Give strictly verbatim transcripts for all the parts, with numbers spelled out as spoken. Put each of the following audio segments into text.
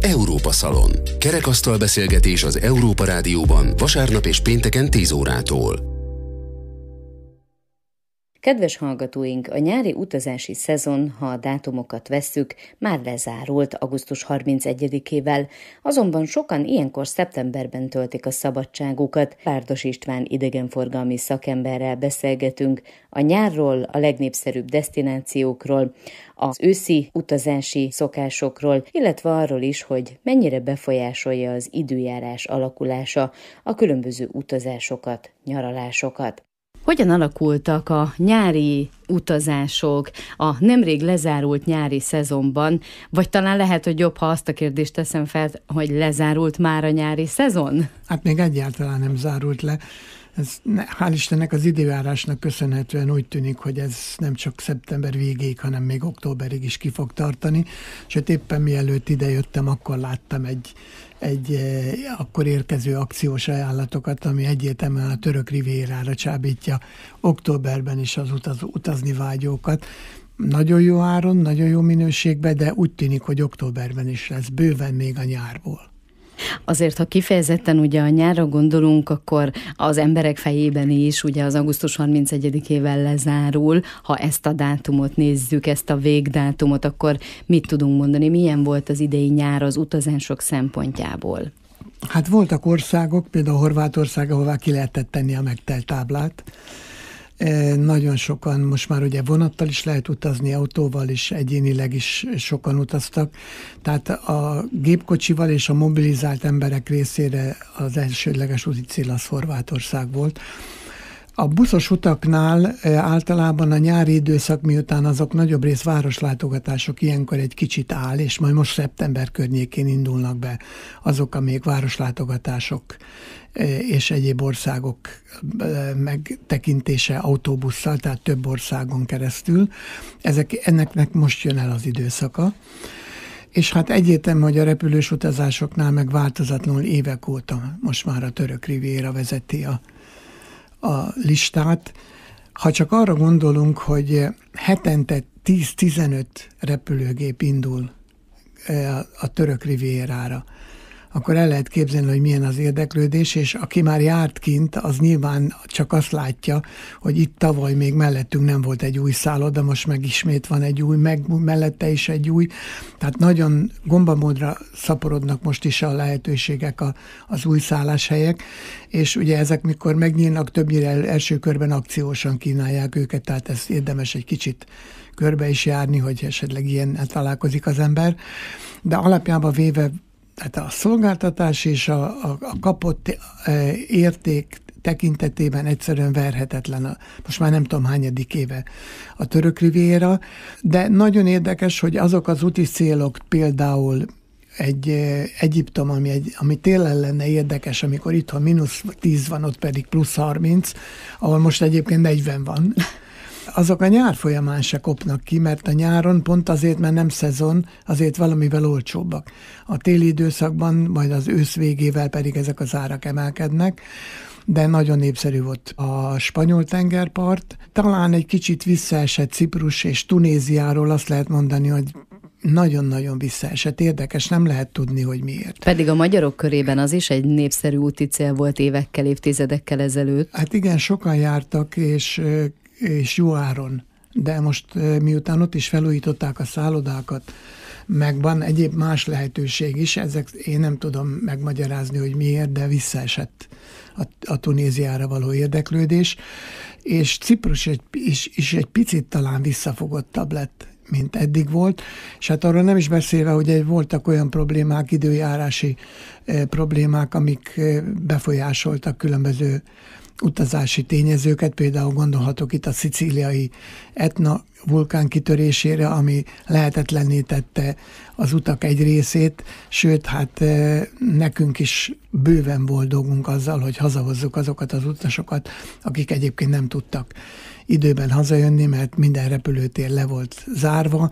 Európa Szalon. Kerekasztal beszélgetés az Európa Rádióban vasárnap és pénteken tíz órától. Kedves hallgatóink, a nyári utazási szezon, ha a dátumokat vesszük, már lezárult augusztus harmincegyedikével, azonban sokan ilyenkor szeptemberben töltik a szabadságukat. Párdos István idegenforgalmi szakemberrel beszélgetünk a nyárról, a legnépszerűbb desztinációkról, az őszi utazási szokásokról, illetve arról is, hogy mennyire befolyásolja az időjárás alakulása a különböző utazásokat, nyaralásokat. Hogyan alakultak a nyári utazások a nemrég lezárult nyári szezonban, vagy talán lehet, hogy jobb, ha azt a kérdést teszem fel, hogy lezárult már a nyári szezon? Hát még egyáltalán nem zárult le. Ez, hál' Istennek az időjárásnak köszönhetően úgy tűnik, hogy ez nem csak szeptember végéig, hanem még októberig is ki fog tartani. Sőt, éppen mielőtt idejöttem, akkor láttam egy, egy akkor érkező akciós ajánlatokat, ami egyértelműen a török rivérára csábítja októberben is az utaz, utazni vágyókat. Nagyon jó áron, nagyon jó minőségben, de úgy tűnik, hogy októberben is lesz, bőven még a nyárból. Azért, ha kifejezetten ugye a nyárra gondolunk, akkor az emberek fejében is ugye az augusztus harmincegyedikével lezárul. Ha ezt a dátumot nézzük, ezt a végdátumot, akkor mit tudunk mondani? Milyen volt az idei nyár az utazások szempontjából? Hát voltak országok, például Horvátország, ahová ki lehetett tenni a megtelt táblát. Nagyon sokan, most már ugye vonattal is lehet utazni, autóval is, egyénileg is sokan utaztak. Tehát a gépkocsival és a mobilizált emberek részére az elsődleges úti cél az Horvátország volt. A buszos utaknál általában a nyári időszak, miután azok nagyobb rész városlátogatások, ilyenkor egy kicsit áll, és majd most szeptember környékén indulnak be azok a még városlátogatások és egyéb országok megtekintése autóbusszal, tehát több országon keresztül. Ezek, ennek most jön el az időszaka. És hát egyértelmű, hogy a repülős utazásoknál meg változatlanul évek óta most már a török riviera vezeti a a listát. Ha csak arra gondolunk, hogy hetente tíz-tizenöt repülőgép indul a török rivierára, akkor el lehet képzelni, hogy milyen az érdeklődés, és aki már járt kint, az nyilván csak azt látja, hogy itt tavaly még mellettünk nem volt egy új szálloda, most meg ismét van egy új, meg mellette is egy új. Tehát nagyon gombamódra szaporodnak most is a lehetőségek, a, az új szálláshelyek, és ugye ezek mikor megnyílnak, többnyire első körben akciósan kínálják őket, tehát ezt érdemes egy kicsit körbe is járni, hogy esetleg ilyen találkozik az ember. De alapjában véve tehát a szolgáltatás és a, a, a kapott e, érték tekintetében egyszerűen verhetetlen. A, most már nem tudom hányadik éve a török riviera, de nagyon érdekes, hogy azok az úti célok, például egy e, Egyiptom, ami, egy, ami télen lenne érdekes, amikor itthon mínusz tíz van, ott pedig plusz harminc, ahol most egyébként negyven van. Azok a nyár folyamán se kopnak ki, mert a nyáron pont azért, mert nem szezon, azért valamivel olcsóbbak. A téli időszakban, majd az ősz végével pedig ezek az árak emelkednek, de nagyon népszerű volt a spanyol tengerpart. Talán egy kicsit visszaesett Ciprus és Tunéziáról azt lehet mondani, hogy nagyon-nagyon visszaesett. Érdekes, nem lehet tudni, hogy miért. Pedig a magyarok körében az is egy népszerű úti cél volt évekkel, évtizedekkel ezelőtt. Hát igen, sokan jártak, és és jó áron, de most miután ott is felújították a szállodákat, meg van egyéb más lehetőség is, ezek én nem tudom megmagyarázni, hogy miért, de visszaesett a, a Tunéziára való érdeklődés, és Ciprus egy, is, is egy picit talán visszafogottabb lett, mint eddig volt, és hát arról nem is beszélve, hogy voltak olyan problémák, időjárási eh, problémák, amik eh, befolyásoltak különböző utazási tényezőket, például gondolhatok itt a szicíliai Etna vulkán kitörésére, ami lehetetlenné tette az utak egy részét, sőt, hát nekünk is bőven volt dolgunk azzal, hogy hazahozzuk azokat az utasokat, akik egyébként nem tudtak időben hazajönni, mert minden repülőtér le volt zárva,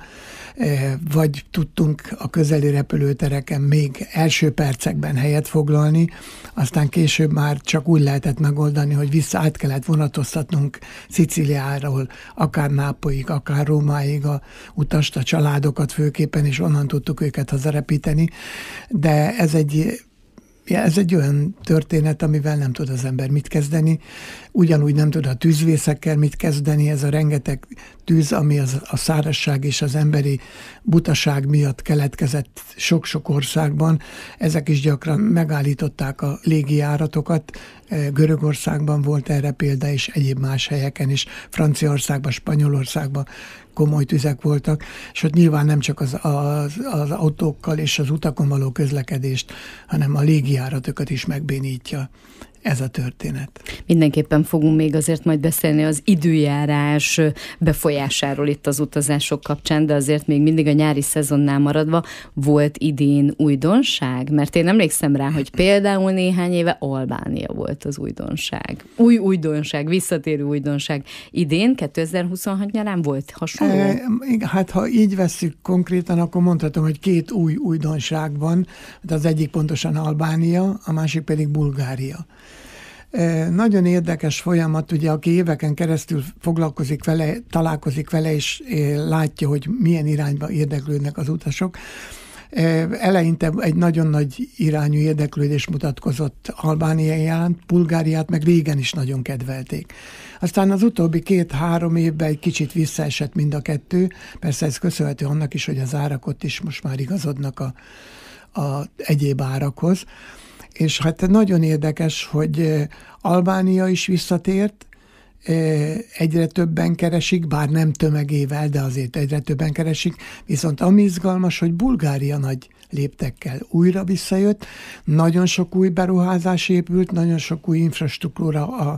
vagy tudtunk a közeli repülőtereken még első percekben helyet foglalni, aztán később már csak úgy lehetett megoldani, hogy vissza át kellett vonatoztatnunk Szicíliáról, akár Nápolyig, akár Rómáig a utast, a családokat főképpen, és onnan tudtuk őket hazarepíteni, de ez egy Ja, ez egy olyan történet, amivel nem tud az ember mit kezdeni. Ugyanúgy nem tud a tűzvészekkel mit kezdeni, ez a rengeteg tűz, ami az, a szárazság és az emberi butaság miatt keletkezett sok-sok országban. Ezek is gyakran megállították a légijáratokat. Görögországban volt erre példa, és egyéb más helyeken is. Franciaországban, Spanyolországban komoly tüzek voltak, és ott nyilván nem csak az, az, az autókkal és az utakon való közlekedést, hanem a légijáratokat is megbénítja ez a történet. Mindenképpen fogunk még azért majd beszélni az időjárás befolyásáról itt az utazások kapcsán, de azért még mindig a nyári szezonnál maradva volt idén újdonság? Mert én emlékszem rá, hogy például néhány éve Albánia volt az újdonság. Új újdonság, visszatérő újdonság. Idén, kétezer-huszonhat nyarán volt hasonló? E, hát ha így vesszük konkrétan, akkor mondhatom, hogy két új újdonság van. Az egyik pontosan Albánia, a másik pedig Bulgária. Nagyon érdekes folyamat, ugye, aki éveken keresztül foglalkozik vele, találkozik vele, és látja, hogy milyen irányba érdeklődnek az utasok. Eleinte egy nagyon nagy irányú érdeklődés mutatkozott Albánia iránt, Bulgáriát meg régen is nagyon kedvelték. Aztán az utóbbi két-három évben egy kicsit visszaesett mind a kettő, persze ez köszönhető annak is, hogy az árak ott is most már igazodnak a, a egyéb árakhoz. És hát nagyon érdekes, hogy Albánia is visszatért, egyre többen keresik, bár nem tömegével, de azért egyre többen keresik, viszont ami izgalmas, hogy Bulgária nagy léptekkel újra visszajött, nagyon sok új beruházás épült, nagyon sok új infrastruktúra a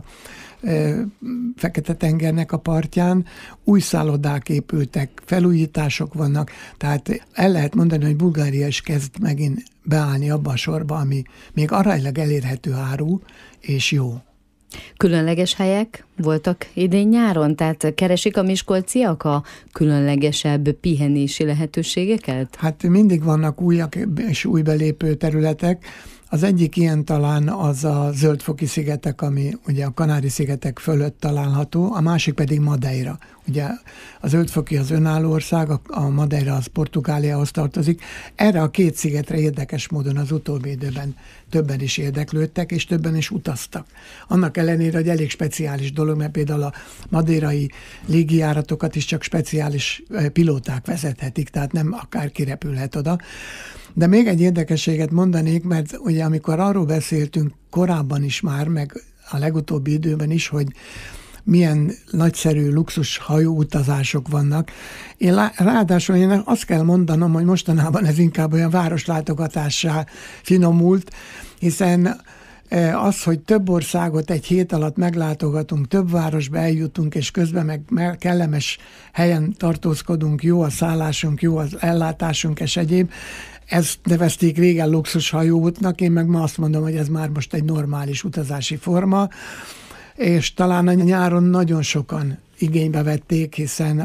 Fekete-tengernek a partján, új szállodák épültek, felújítások vannak, tehát el lehet mondani, hogy Bulgária is kezd megint beállni abba a sorba, ami még aránylag elérhető áru és jó. Különleges helyek voltak idén nyáron? Tehát keresik a miskolciak a különlegesebb pihenési lehetőségeket? Hát mindig vannak újak és új belépő területek. Az egyik ilyen talán az a Zöld-foki szigetek, ami ugye a Kanári-szigetek fölött található, a másik pedig Madeira. Ugye a Zöld-foki az önálló ország, a Madeira az Portugáliához tartozik. Erre a két szigetre érdekes módon az utóbbi időben többen is érdeklődtek, és többen is utaztak. Annak ellenére, hogy elég speciális dolog, mert például a madeirai légijáratokat is csak speciális pilóták vezethetik, tehát nem akárki repülhet oda. De még egy érdekességet mondanék, mert ugye amikor arról beszéltünk korábban is már, meg a legutóbbi időben is, hogy milyen nagyszerű luxus hajóutazások vannak. Én ráadásul én azt kell mondanom, hogy mostanában ez inkább olyan városlátogatássá finomult, hiszen az, hogy több országot egy hét alatt meglátogatunk, több városba eljutunk, és közben meg, meg kellemes helyen tartózkodunk, jó a szállásunk, jó az ellátásunk és egyéb, ezt nevezték régen luxushajóútnak, én meg ma azt mondom, hogy ez már most egy normális utazási forma, és talán a nyáron nagyon sokan igénybe vették, hiszen